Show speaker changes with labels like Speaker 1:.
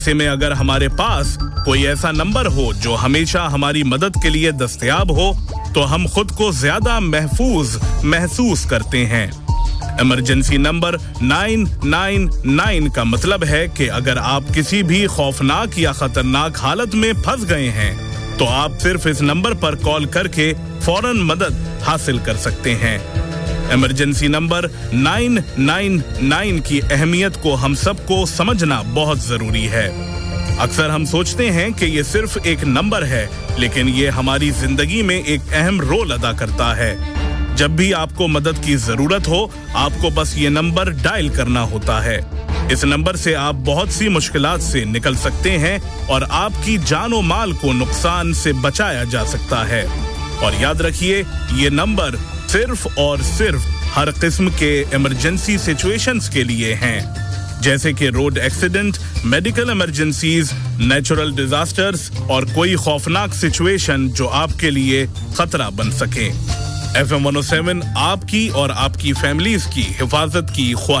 Speaker 1: ऐसे में अगर हमारे पास कोई ऐसा नंबर हो जो हमेशा हमारी मदद के लिए दस्तयाब हो तो हम खुद को ज्यादा महफूज महसूस करते हैं। इमरजेंसी नंबर 999 का मतलब है कि अगर आप किसी भी खौफनाक या खतरनाक हालत में फंस गए हैं तो आप सिर्फ इस नंबर पर कॉल करके फौरन मदद हासिल कर सकते हैं। इमरजेंसी नंबर 999 की अहमियत को हम सबको समझना बहुत जरूरी है। अक्सर हम सोचते हैं कि ये सिर्फ एक नंबर है, लेकिन ये हमारी जिंदगी में एक अहम रोल अदा करता है। जब भी आपको मदद की जरूरत हो, आपको बस ये नंबर डायल करना होता है। इस नंबर से आप बहुत सी मुश्किलात से निकल सकते हैं और आपकी जान और माल को नुकसान से बचाया जा सकता है। और याद रखिए, ये नंबर सिर्फ और सिर्फ हर किस्म के इमरजेंसी सिचुएशंस के लिए हैं, जैसे कि road accident, medical emergencies, natural disasters और कोई खौफनाक सिचुएशन जो आपके लिए खतरा बन सके। FM 107 आपकी और आपकी फैमिलीज की हिफाजत की ख्वाहिश